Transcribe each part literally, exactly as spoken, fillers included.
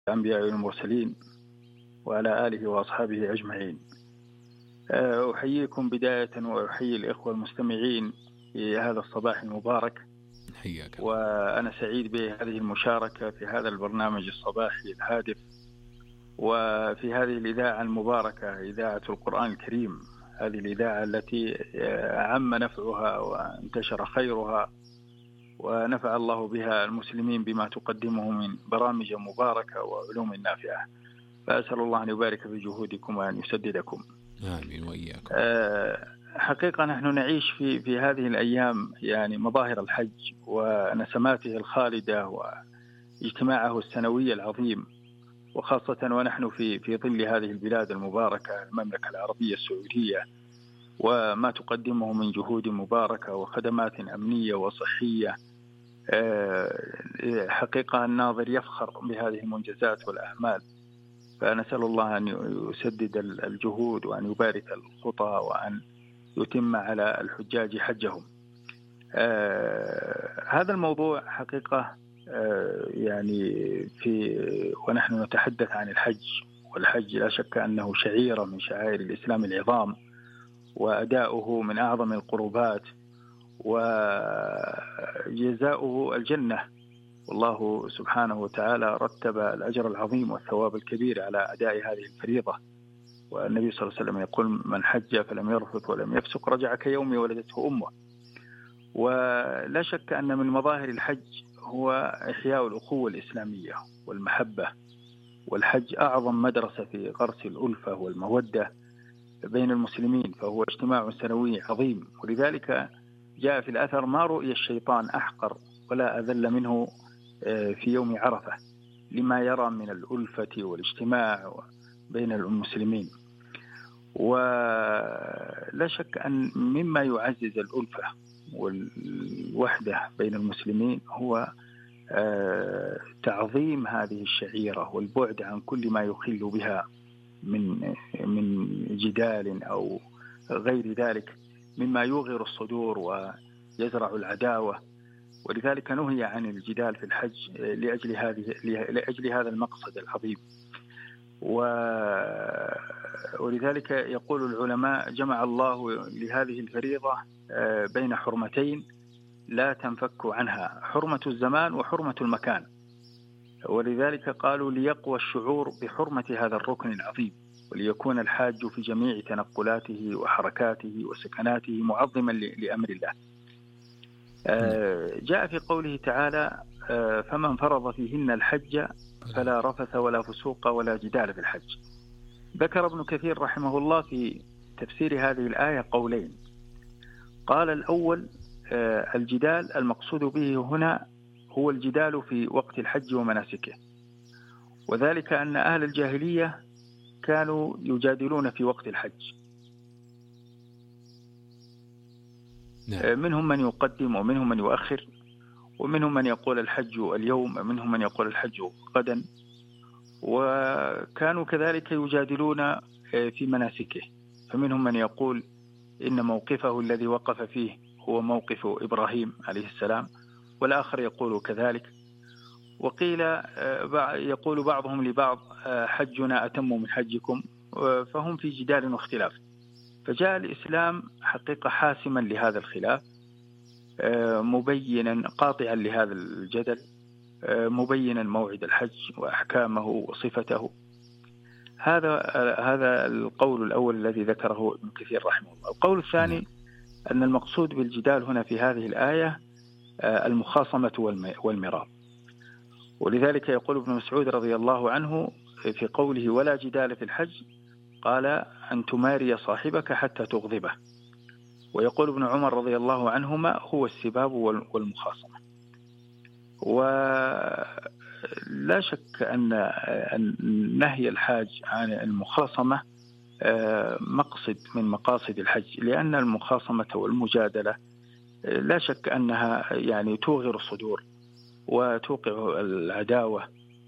الأنبياء والمرسلين وعلى آله وأصحابه أجمعين. أحييكم بداية وأحيي الإخوة المستمعين في هذا الصباح المبارك. حياك. وأنا سعيد بهذه المشاركة في هذا البرنامج الصباحي الهادف وفي هذه الإذاعة المباركة، إذاعة القرآن الكريم، هذه الإذاعة التي عم نفعها وانتشر خيرها ونفع الله بها المسلمين بما تقدمه من برامج مباركة وعلوم نافعة. فأسأل الله أن يبارك في جهودكم وأن يسددكم. آمين وإياكم. حقيقة نحن نعيش في في هذه الأيام يعني مظاهر الحج ونسماته الخالدة واجتماعه السنوي العظيم، وخاصة ونحن في في ظل هذه البلاد المباركة المملكة العربية السعودية، وما تقدمه من جهود مباركة وخدمات أمنية وصحية. حقيقة الناظر يفخر بهذه المنجزات والأعمال، فنسأل الله أن يسدد الجهود وأن يبارك الخطى وأن يتم على الحجاج حجهم. هذا الموضوع حقيقة يعني في ونحن نتحدث عن الحج، والحج لا شك أنه شعيرة من شعائر الإسلام العظام، وأداؤه من أعظم القربات، وجزاؤه الجنة، والله سبحانه وتعالى رتب الأجر العظيم والثواب الكبير على أداء هذه الفريضة. والنبي صلى الله عليه وسلم يقول: من حج فلم يرفث ولم يفسق رجع كيوم ولدته أمه. ولا شك أن من مظاهر الحج هو إحياء الأخوة الإسلامية والمحبة، والحج أعظم مدرسة في غرس الألفة والمودة بين المسلمين، فهو اجتماع سنوي عظيم. ولذلك جاء في الأثر: ما رؤي الشيطان أحقر ولا أذل منه في يوم عرفة، لما يرى من الألفة والاجتماع بين المسلمين. ولا شك أن مما يعزز الألفة والوحدة بين المسلمين هو تعظيم هذه الشعيرة والبعد عن كل ما يخل بها من من جدال أو غير ذلك مما يوغر الصدور ويزرع العداوة. ولذلك نهي عن الجدال في الحج لأجل هذه لأجل هذا المقصد العظيم. ولذلك يقول العلماء: جمع الله لهذه الفريضة بين حرمتين لا تنفك عنها، حرمة الزمان وحرمة المكان. ولذلك قالوا: ليقوى الشعور بحرمة هذا الركن العظيم، وليكون الحاج في جميع تنقلاته وحركاته وسكناته معظما لأمر الله. جاء في قوله تعالى: فمن فرض فيهن الحج فلا رفث ولا فسوق ولا جدال في الحج. ذكر ابن كثير رحمه الله في تفسير هذه الآية قولين. قال الأول: الجدال المقصود به هنا هو الجدال في وقت الحج ومناسكه، وذلك أن أهل الجاهلية كانوا يجادلون في وقت الحج، منهم من يقدم ومنهم من يؤخر، ومنهم من يقول الحج اليوم ومنهم من يقول الحج غدا. وكانوا كذلك يجادلون في مناسكه، فمنهم من يقول إن موقفه الذي وقف فيه هو موقف إبراهيم عليه السلام، والآخر يقول كذلك. وقيل يقول بعضهم لبعض: حجنا أتم من حجكم، فهم في جدال واختلاف. فجاء الإسلام حقيقة حاسما لهذا الخلاف، مبينا قاطعا لهذا الجدل، مبينا موعد الحج وأحكامه وصفته. هذا هذا القول الأول الذي ذكره ابن كثير رحمه الله. القول الثاني أن المقصود بالجدال هنا في هذه الآية المخاصمة والمراء. ولذلك يقول ابن مسعود رضي الله عنه في قوله: ولا جدال في الحج، قال: أن تماري صاحبك حتى تغضبه. ويقول ابن عمر رضي الله عنهما: هو السباب والمخاصمة. ولا شك أن نهي الحاج عن المخاصمة مقصد من مقاصد الحج، لأن المخاصمة والمجادلة لا شك أنها يعني توغر الصدور وتوقع العداوة،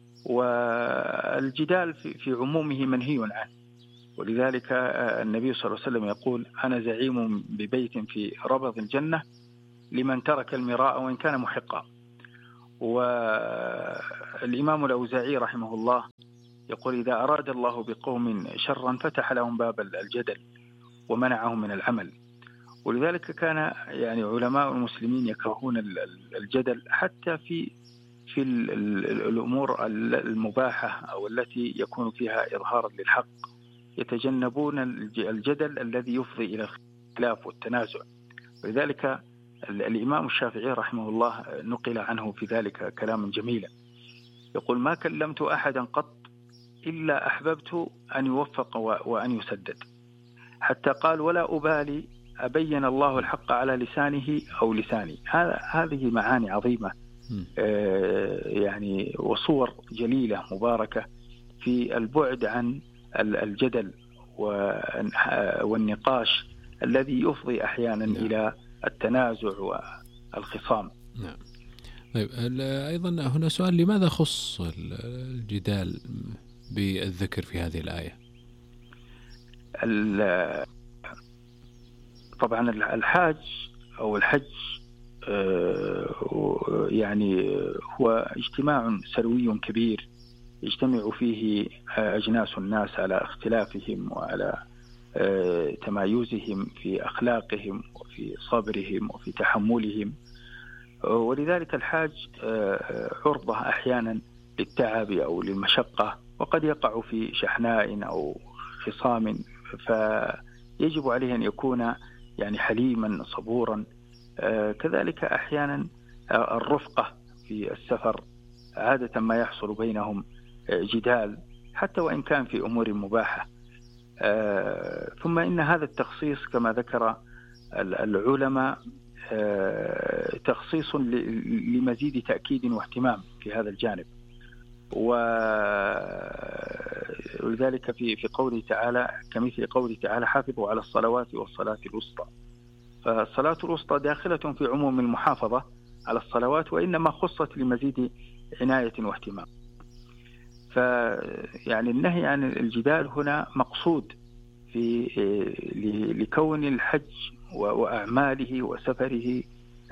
والجدال في عمومه منهي عنه. ولذلك النبي صلى الله عليه وسلم يقول: أنا زعيم ببيت في ربض الجنة لمن ترك المراء وإن كان محقا. والإمام الأوزاعي رحمه الله يقول: إذا أراد الله بقوم شرا فتح لهم باب الجدل ومنعهم من العمل. ولذلك كان يعني علماء المسلمين يكرهون الجدل حتى في في الأمور المباحة أو التي يكون فيها إظهارا للحق، يتجنبون الجدل الذي يفضي إلى الخلاف والتنازع. ولذلك الإمام الشافعي رحمه الله نقل عنه في ذلك كلاما جميلا، يقول: ما كلمت أحدا قط إلا أحببت أن يوفق وأن يسدد، حتى قال: ولا أبالي أبين الله الحق على لسانه أو لساني. هذه معاني عظيمة يعني وصور جليلة مباركة في البعد عن الجدل والنقاش الذي يفضي أحيانا نعم. إلى التنازع والخصام. نعم. طيب أيضا هنا سؤال: لماذا خص الجدال بالذكر في هذه الآية؟ طبعا الحاج أو الحج يعني هو اجتماع سروي كبير يجتمع فيه أجناس الناس على اختلافهم وعلى تمايزهم في أخلاقهم وفي صبرهم وفي تحملهم، ولذلك الحاج عرضة أحيانا للتعب أو للمشقة، وقد يقع في شحناء أو خصام، فيجب عليه أن يكون يعني حليما صبورا. كذلك أحيانا الرفقة في السفر عادة ما يحصل بينهم جدال حتى وإن كان في أمور مباحة. ثم إن هذا التخصيص كما ذكر العلماء تخصيص لمزيد تأكيد واهتمام في هذا الجانب، ولذلك في في قوله تعالى كمثل قوله تعالى: حافظوا على الصلوات والصلاة الوسطى. فالصلاة الوسطى داخلة في عموم المحافظة على الصلوات، وإنما خصت لمزيد عناية واهتمام. فيعني النهي عن الجدال هنا مقصود في لكون الحج وأعماله وسفره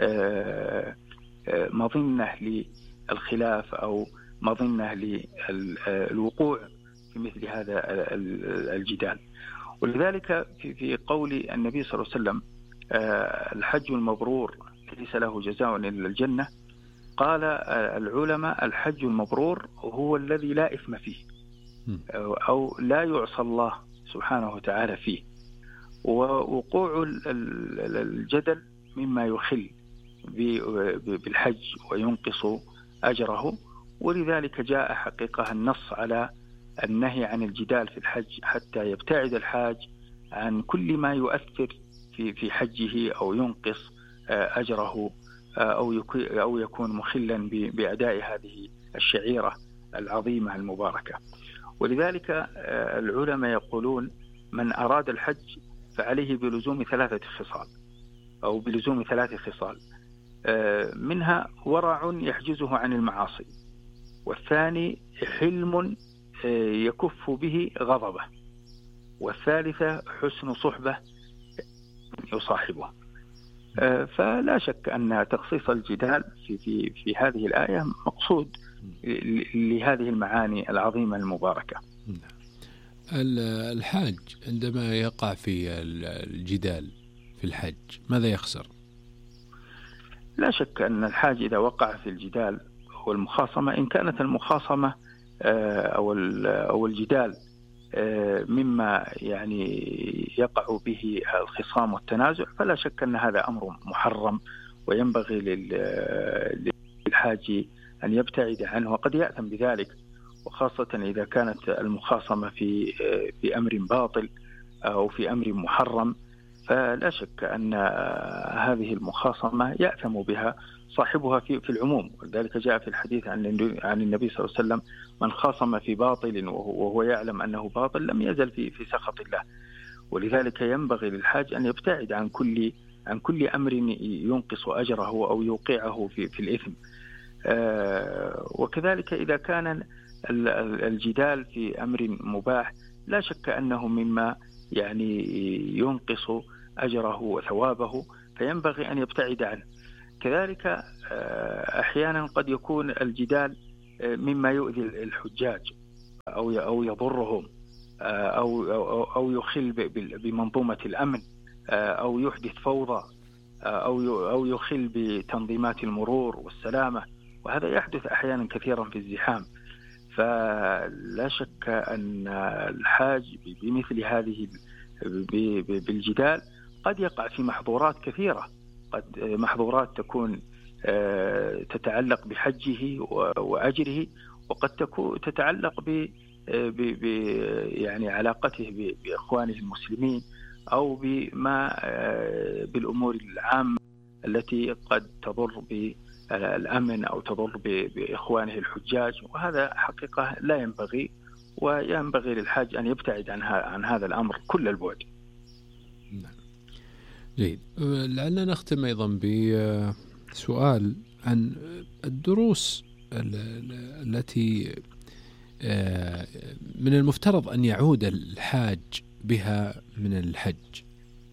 مظنة للخلاف أو مظنة للوقوع في مثل هذا الجدال. ولذلك في قول النبي صلى الله عليه وسلم: الحج المبرور ليس له جزاء إلا الجنة، قال العلماء: الحج المبرور هو الذي لا إثم فيه أو لا يعصى الله سبحانه وتعالى فيه. ووقوع الجدل مما يخل بالحج وينقص أجره، ولذلك جاء حقيقة النص على النهي عن الجدال في الحج حتى يبتعد الحاج عن كل ما يؤثر في في حجه أو ينقص أجره أو أو يكون مخلا بأداء هذه الشعيرة العظيمة المباركة. ولذلك العلماء يقولون: من أراد الحج فعليه بلزوم ثلاثة خصال أو بلزوم ثلاث خصال، منها ورع يحجزه عن المعاصي، والثاني حلم يكف به غضبه، والثالثة حسن صحبة يصاحبه. فلا شك أن تخصيص الجدال في في في هذه الآية مقصود لهذه المعاني العظيمة المباركة. الحاج عندما يقع في الجدال في الحج ماذا يخسر؟ لا شك أن الحاج إذا وقع في الجدال والمخاصمة، إن كانت المخاصمة أو أو الجدال مما يعني يقع به الخصام والتنازع، فلا شك أن هذا أمر محرم وينبغي للحاج أن يبتعد عنه، وقد يأثم بذلك، وخاصة إذا كانت المخاصمة في في أمر باطل أو في أمر محرم، فلا شك أن هذه المخاصمة يأثم بها صاحبها في في العموم. ولذلك جاء في الحديث عن عن النبي صلى الله عليه وسلم: من خاصم في باطل وهو يعلم أنه باطل لم يزل في في سخط الله. ولذلك ينبغي للحاج أن يبتعد عن كل عن كل أمر ينقص أجره أو يوقعه في في الإثم. وكذلك إذا كان الجدال في أمر مباح لا شك أنه مما يعني ينقص أجره وثوابه، فينبغي أن يبتعد عنه. كذلك أحيانا قد يكون الجدال مما يؤذي الحجاج أو أو يضرهم أو أو أو يخل بمنظومة الأمن أو يحدث فوضى أو أو يخل بتنظيمات المرور والسلامة، وهذا يحدث أحيانا كثيرا في الزحام. فلا شك أن الحاج بمثل هذه بالجدال قد يقع في محظورات كثيرة، قد محظورات تكون تتعلق بحجه وأجره، وقد تكون تتعلق ب يعني علاقته بإخوانه المسلمين أو بما بالأمور العامة التي قد تضر بالأمن أو تضر بإخوانه الحجاج، وهذا حقيقة لا ينبغي، وينبغي للحاج أن يبتعد عن عن هذا الأمر كل البعد. جيد. لعلنا نختم أيضا بسؤال عن الدروس التي من المفترض أن يعود الحاج بها من الحج.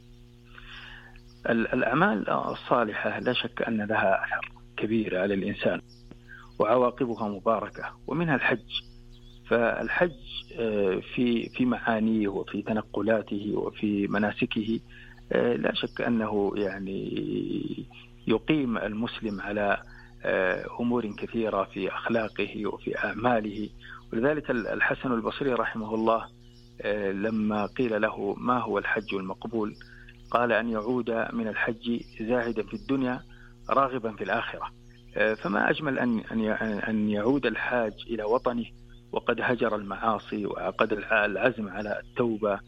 الأعمال الصالحة لا شك أن لها أثر كبير على الإنسان وعواقبها مباركة، ومنها الحج. فالحج في في معانيه وفي تنقلاته وفي مناسكه لا شك أنه يعني يقيم المسلم على أمور كثيرة في أخلاقه وفي أعماله. ولذلك الحسن البصري رحمه الله لما قيل له ما هو الحج المقبول قال أن يعود من الحج زاهدا في الدنيا راغبا في الآخرة. فما أجمل أن أن يعود الحاج إلى وطنه وقد هجر المعاصي وقد العزم على التوبة.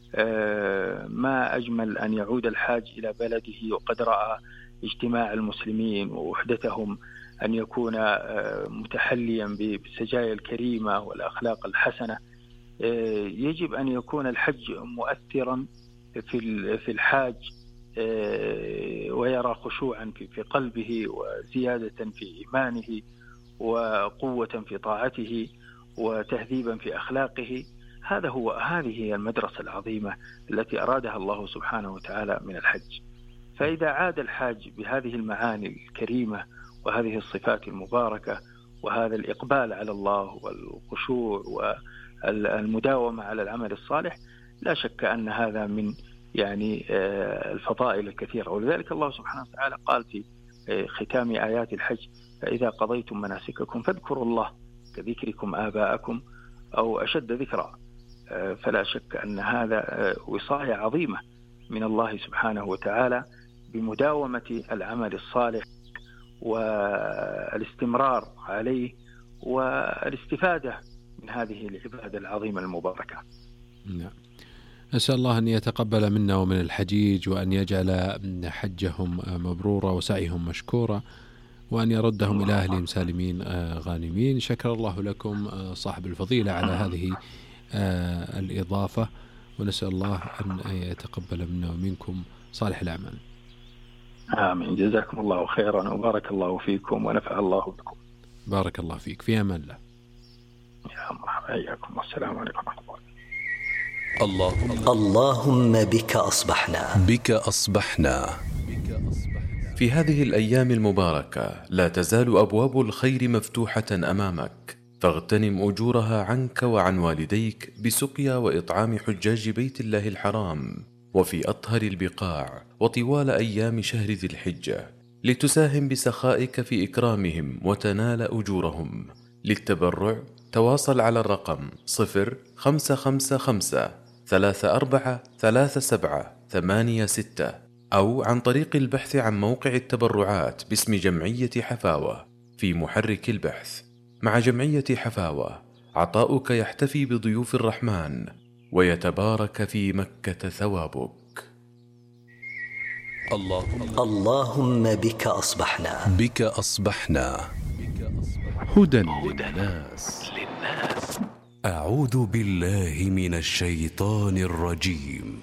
ما أجمل أن يعود الحاج إلى بلده وقد رأى اجتماع المسلمين ووحدتهم، أن يكون متحليا بالسجايا الكريمة والأخلاق الحسنة. يجب أن يكون الحج مؤثرا في في الحاج، ويرى خشوعا في قلبه وزيادة في إيمانه وقوة في طاعته وتهذيبا في أخلاقه. هذا هو هذه هي المدرسة العظيمة التي أرادها الله سبحانه وتعالى من الحج. فإذا عاد الحاج بهذه المعاني الكريمة وهذه الصفات المباركة وهذا الإقبال على الله والخشوع والمداومة على العمل الصالح، لا شك أن هذا من يعني الفضائل الكثيرة. ولذلك الله سبحانه وتعالى قال في ختام آيات الحج: فإذا قضيتم مناسككم فاذكروا الله كذكركم آباءكم أو أشد ذكرا. فلا شك أن هذا وصاية عظيمة من الله سبحانه وتعالى بمداومة العمل الصالح والاستمرار عليه والاستفادة من هذه العبادة العظيمة المباركة. نعم. أسأل الله أن يتقبل منا ومن الحجيج، وأن يجعل حجهم مبرورا وسعيهم مشكورا، وأن يردهم إلى أهلهم سالمين غانمين. شكر الله لكم صاحب الفضيلة على هذه الإضافة، ونسأل الله أن يتقبل منا ومنكم صالح الأعمال. آمين. جزاكم الله خيرا وبارك الله فيكم ونفع الله بكم. بارك الله فيك. في أمان الله. يا مرحبا. إياكم. والسلام عليكم ورحمة الله. اللهم اللهم بك أصبحنا بك أصبحنا في هذه الأيام المباركة لا تزال أبواب الخير مفتوحة أمامك، فاغتنم أجورها عنك وعن والديك بسقيا وإطعام حجاج بيت الله الحرام وفي أطهر البقاع وطوال أيام شهر ذي الحجة، لتساهم بسخائك في إكرامهم وتنال أجورهم. للتبرع تواصل على الرقم صفر خمسة خمسة خمسة ثلاثة أربعة ثلاثة سبعة ثمانية ستة، أو عن طريق البحث عن موقع التبرعات باسم جمعية حفاوة في محرك البحث. مع جمعية حفاوة عطاؤك يحتفي بضيوف الرحمن ويتبارك في مكة ثوابك. اللهم اللهم بك أصبحنا بك أصبحنا هدى للناس. أعوذ بالله من الشيطان الرجيم.